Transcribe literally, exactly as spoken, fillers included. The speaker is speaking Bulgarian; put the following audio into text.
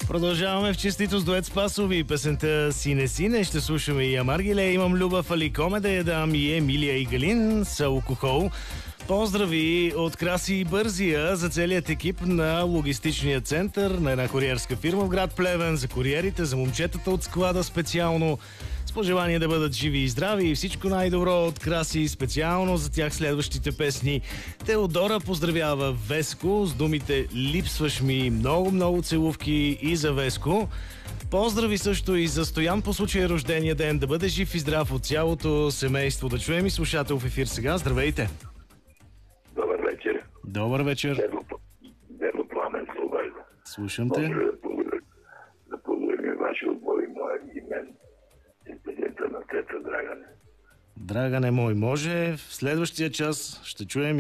Продължаваме в честитост дует Спасови. Песента Сине Сине. Ще слушаме и Амаргиле, Имам любов, Али Коме да я дам, и Емилия и Галин с алкохол. Поздрави от Краси и Бързия за целият екип на логистичния център на една куриерска фирма в град Плевен, за куриерите, за момчетата от склада специално. С пожелание да бъдат живи и здрави и всичко най-добро от Краси, специално за тях следващите песни. Теодора поздравява Веско с думите "Липсваш ми", много-много целувки и за Веско. Поздрави също и за Стоян по случай рождения ден, да бъде жив и здрав от цялото семейство. Да чуем и слушател в ефир сега. Здравейте! Добър вечер. Добър вечер. Дено Пламен Слобода. Слушам те. Може да поздравим, да поздравим ваши отбори, моя и мен. И президента на Теца Драгане. Драгане мой, може. В следващия час ще чуем